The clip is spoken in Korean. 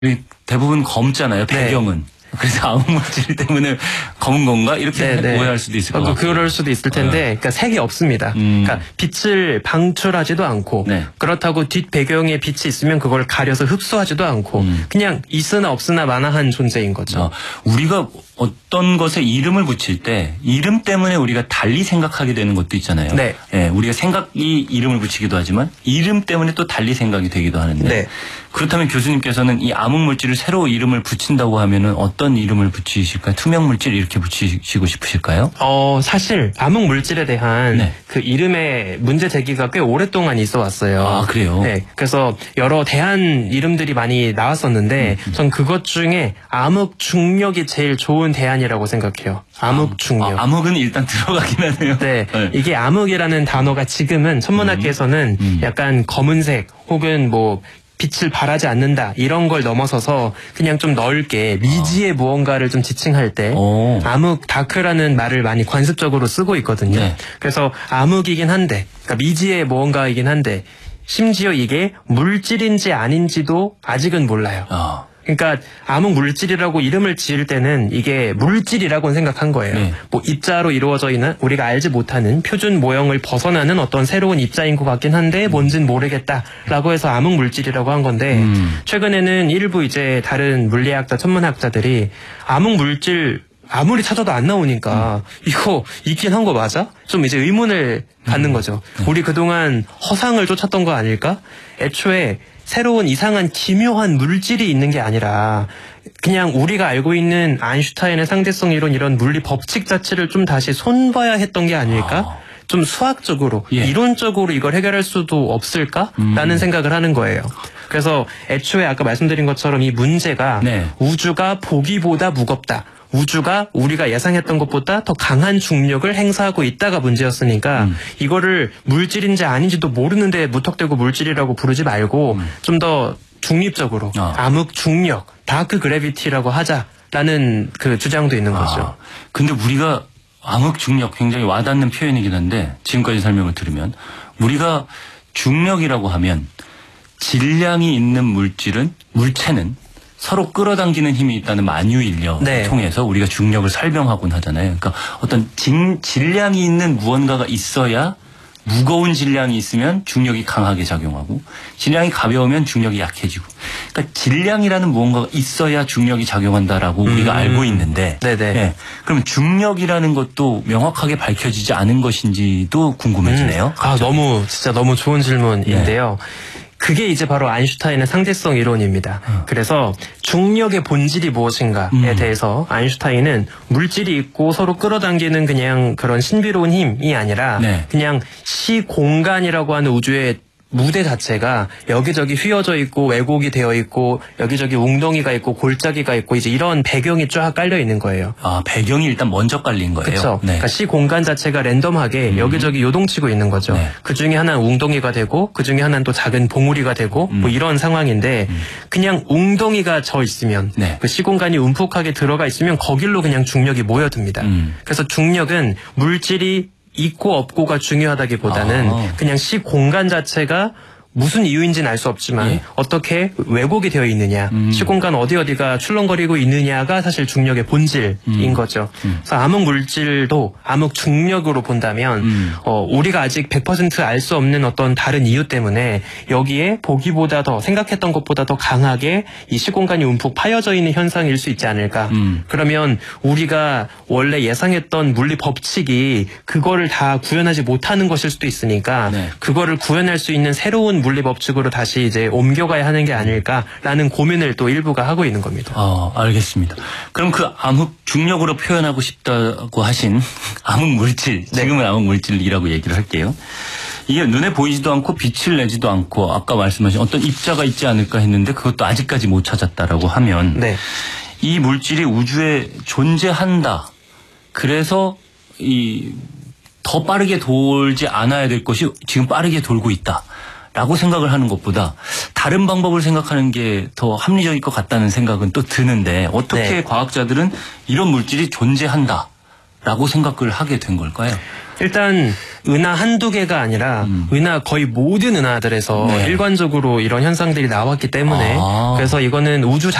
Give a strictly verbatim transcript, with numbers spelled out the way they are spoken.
대부분 검잖아요. 배경은. 네. 그래서 암흑물질 때문에 검은 건가? 이렇게 네네. 오해할 수도 있을 것 같아요. 그럴 수도 있을 텐데, 네. 그러니까 색이 없습니다. 음. 그러니까 빛을 방출하지도 않고, 네. 그렇다고 뒷 배경에 빛이 있으면 그걸 가려서 흡수하지도 않고, 음. 그냥 있으나 없으나 마나한 존재인 거죠. 어, 우리가 어떤 것에 이름을 붙일 때 이름 때문에 우리가 달리 생각하게 되는 것도 있잖아요. 네. 네, 우리가 생각이 이름을 붙이기도 하지만 이름 때문에 또 달리 생각이 되기도 하는데 네. 그렇다면 교수님께서는 이 암흑물질을 새로 이름을 붙인다고 하면은 어떤 이름을 붙이실까요? 투명물질 이렇게 붙이시고 싶으실까요? 어, 사실 암흑물질에 대한 네. 그 이름의 문제 제기가 꽤 오랫동안 있어 왔어요. 아, 그래요? 네. 그래서 여러 대안 이름들이 많이 나왔었는데 음, 음. 전 그것 중에 암흑중력이 제일 좋은 대안이라고 생각해요. 암흑중력. 아, 암흑은 일단 들어가긴 하네요. 네. 네. 이게 암흑이라는 단어가 지금은 천문학계에서는 음, 음. 약간 검은색 혹은 뭐 빛을 발하지 않는다 이런 걸 넘어서서 그냥 좀 넓게 미지의 어. 무언가를 좀 지칭할 때 오. 암흑 다크라는 말을 많이 관습적으로 쓰고 있거든요. 네. 그래서 암흑이긴 한데 그러니까 미지의 무언가이긴 한데 심지어 이게 물질인지 아닌지도 아직은 몰라요. 어. 그러니까 암흑 물질이라고 이름을 지을 때는 이게 물질이라고 생각한 거예요. 네. 뭐 입자로 이루어져 있는 우리가 알지 못하는 표준 모형을 벗어나는 어떤 새로운 입자인 것 같긴 한데 뭔진 모르겠다라고 해서 암흑 물질이라고 한 건데 음. 최근에는 일부 이제 다른 물리학자, 천문학자들이 암흑 물질 아무리 찾아도 안 나오니까 음. 이거 있긴 한 거 맞아? 좀 이제 의문을 갖는 음. 거죠. 음. 우리 그동안 허상을 쫓았던 거 아닐까? 애초에 새로운 이상한 기묘한 물질이 있는 게 아니라 그냥 우리가 알고 있는 아인슈타인의 상대성 이론 이런 물리 법칙 자체를 좀 다시 손봐야 했던 게 아닐까? 아. 좀 수학적으로, 예. 이론적으로 이걸 해결할 수도 없을까라는 음. 생각을 하는 거예요. 그래서 애초에 아까 말씀드린 것처럼 이 문제가 네. 우주가 보기보다 무겁다. 우주가 우리가 예상했던 것보다 더 강한 중력을 행사하고 있다가 문제였으니까 음. 이거를 물질인지 아닌지도 모르는데 무턱대고 물질이라고 부르지 말고 음. 좀 더 중립적으로 아. 암흑 중력, 다크 그래비티라고 하자라는 그 주장도 있는 아. 거죠. 근데 우리가 암흑 중력 굉장히 와닿는 표현이긴 한데 지금까지 설명을 들으면 우리가 중력이라고 하면 질량이 있는 물질은 물체는 서로 끌어당기는 힘이 있다는 만유인력을 네. 통해서 우리가 중력을 설명하곤 하잖아요. 그러니까 어떤 진, 질량이 있는 무언가가 있어야 무거운 질량이 있으면 중력이 강하게 작용하고 질량이 가벼우면 중력이 약해지고 그러니까 질량이라는 무언가가 있어야 중력이 작용한다라고 음. 우리가 알고 있는데 네네. 네. 그럼 중력이라는 것도 명확하게 밝혀지지 않은 것인지도 궁금해지네요. 음. 아 너무 진짜 너무 좋은 질문인데요. 네. 그게 이제 바로 아인슈타인의 상대성 이론입니다. 어. 그래서 중력의 본질이 무엇인가에 음. 대해서 아인슈타인은 물질이 있고 서로 끌어당기는 그냥 그런 신비로운 힘이 아니라 네. 그냥 시공간이라고 하는 우주의 무대 자체가 여기저기 휘어져 있고 왜곡이 되어 있고 여기저기 웅덩이가 있고 골짜기가 있고 이제 이런 배경이 쫙 깔려 있는 거예요. 아 배경이 일단 먼저 깔린 거예요? 그렇죠. 네. 그러니까 시 공간 자체가 랜덤하게 음. 여기저기 요동치고 있는 거죠. 네. 그중에 하나는 웅덩이가 되고 그중에 하나는 또 작은 봉우리가 되고 음. 뭐 이런 상황인데 음. 그냥 웅덩이가 져 있으면 네. 그 시 공간이 움푹하게 들어가 있으면 거길로 그냥 중력이 모여듭니다. 음. 그래서 중력은 물질이 있고 없고가 중요하다기보다는 아. 그냥 시 공간 자체가 무슨 이유인지는 알 수 없지만 예. 어떻게 왜곡이 되어 있느냐 음. 시공간 어디 어디가 출렁거리고 있느냐가 사실 중력의 본질인 음. 거죠. 음. 그래서 암흑 물질도 암흑 중력으로 본다면 음. 어, 우리가 아직 백 퍼센트 알 수 없는 어떤 다른 이유 때문에 여기에 보기보다 더 생각했던 것보다 더 강하게 이 시공간이 움푹 파여져 있는 현상일 수 있지 않을까. 음. 그러면 우리가 원래 예상했던 물리 법칙이 그거를 다 구현하지 못하는 것일 수도 있으니까 네. 그거를 구현할 수 있는 새로운 물리 법칙으로 다시 이제 옮겨가야 하는 게 아닐까라는 고민을 또 일부가 하고 있는 겁니다. 아, 알겠습니다. 그럼 그 암흑 중력으로 표현하고 싶다고 하신 암흑 물질, 지금은 네. 암흑 물질이라고 얘기를 할게요. 이게 눈에 보이지도 않고 빛을 내지도 않고 아까 말씀하신 어떤 입자가 있지 않을까 했는데 그것도 아직까지 못 찾았다라고 하면 네. 이 물질이 우주에 존재한다. 그래서 이 더 빠르게 돌지 않아야 될 것이 지금 빠르게 돌고 있다. 라고 생각을 하는 것보다 다른 방법을 생각하는 게 더 합리적일 것 같다는 생각은 또 드는데 어떻게 네. 과학자들은 이런 물질이 존재한다 라고 생각을 하게 된 걸까요? 일단 은하 한두 개가 아니라 음. 은하 거의 모든 은하들에서 네. 일관적으로 이런 현상들이 나왔기 때문에 아. 그래서 이거는 우주